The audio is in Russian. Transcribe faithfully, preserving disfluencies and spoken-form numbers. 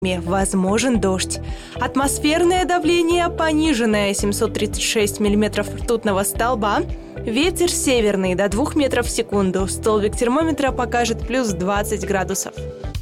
возможен дождь. Атмосферное давление пониженное, семьсот тридцать шесть миллиметров ртутного столба. Ветер северный до двух метров в секунду. Столбик термометра покажет плюс двадцать градусов.